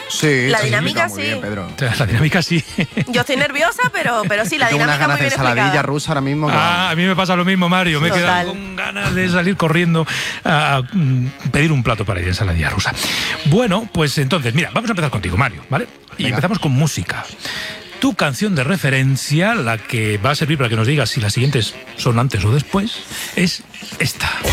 Sí, La dinámica muy sí. bien, Pedro. La dinámica sí. Yo estoy nerviosa, pero sí, la Tengo unas dinámica ganas muy de bien ensaladilla explicada. rusa ahora mismo. A mí me pasa lo mismo, Mario. Me he Total. quedado con ganas de salir corriendo a pedir un plato para ir a ensaladilla rusa. Bueno, pues entonces, mira, vamos a empezar contigo, Mario, ¿vale? Y Venga. empezamos con música. Tu canción de referencia, la que va a servir para que nos digas si las siguientes son antes o después, es esta.